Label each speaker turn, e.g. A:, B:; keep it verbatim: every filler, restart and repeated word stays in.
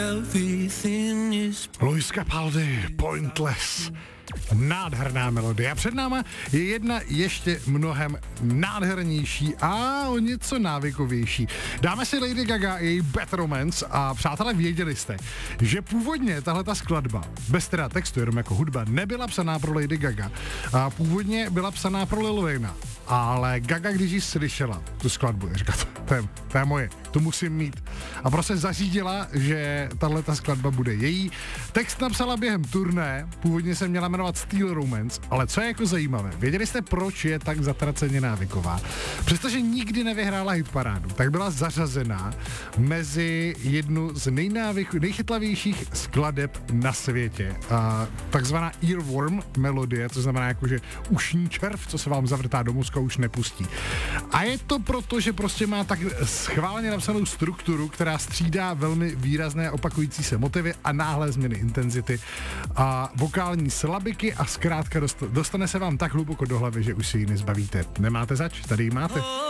A: Luis Capaldi, Pointless. Nádherná melodie. A před náma je jedna ještě mnohem nádhernější a o něco návykovější. Dáme si Lady Gaga a její Bad Romance a přátelé, věděli jste, že původně tahle ta skladba, bez teda textu, jenom jako hudba, nebyla psaná pro Lady Gaga. A původně byla psaná pro Lil Wayna. Ale Gaga, když ji slyšela, tu skladbu, říká, to, to, je, to je moje, to musím mít. A prostě zařídila, že tahle ta skladba bude její. Text napsala během turné, původně se měla jmenovat Steel Romance, ale co je jako zajímavé, věděli jste, proč je tak zatraceně návyková? Přestože nikdy nevyhrála hitparádu, tak byla zařazená mezi jednu z nejnávyk, nejchytlavějších skladeb na světě. A takzvaná earworm melodie, to znamená jako, že ušní červ, co se vám zavrtá do mozku, už nepustí. A je to proto, že prostě má tak schválně napsanou strukturu, která střídá velmi výrazné opakující se motivy a náhlé změny intenzity a vokální slabiky a zkrátka dostane se vám tak hluboko do hlavy, že už si ji nezbavíte. Nemáte zač? Tady ji máte.